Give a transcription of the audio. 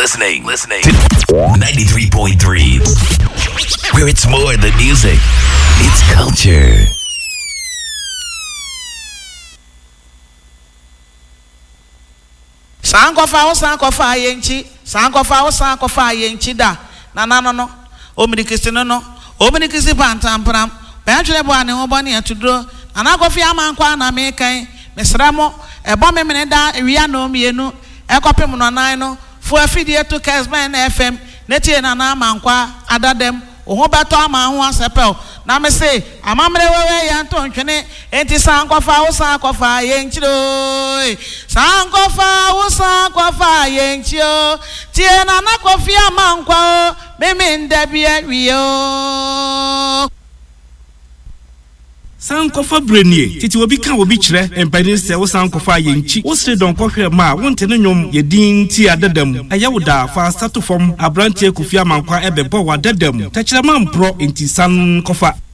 listening to 93.3, where it's more than music, it's culture. Sankofa yenchi da na no omirikisi no omirikisi pantampram penchule bo ane ho boni atudro anakofi amankwa na mekan mesramo ebo memene da ewia no mienu ekopem no nan no fo afidie to Kesman FM netie na na amankwa adadem oho beto ama ho asepel na me say amamre wewe ya nto ntwene enti sankofa yenchiro sankofa yenchio tie na nakofi amankwa meme ndabia wiyo Sankofa brenie titi obi kan obi kire empani se wo sankofa yenchi wo sire don kohwe ma wonte ne nyom yedin ti adadam ayawoda fa statu form abrantie kofia mankwa ebebo wa dadam tachira mampro enti sankofa